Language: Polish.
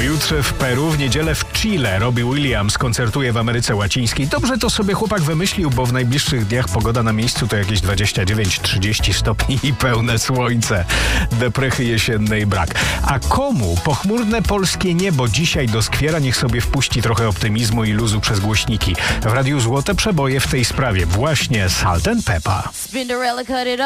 Pojutrze w Peru, w niedzielę w Chile Robbie Williams koncertuje w Ameryce Łacińskiej. Dobrze to sobie chłopak wymyślił, bo w najbliższych dniach pogoda na miejscu to jakieś 29-30 stopni i pełne słońce. Deprechy jesiennej brak. A komu pochmurne polskie niebo dzisiaj doskwiera, niech sobie wpuści trochę optymizmu i luzu przez głośniki. W Radiu Złote Przeboje w tej sprawie właśnie Salt & Pepa.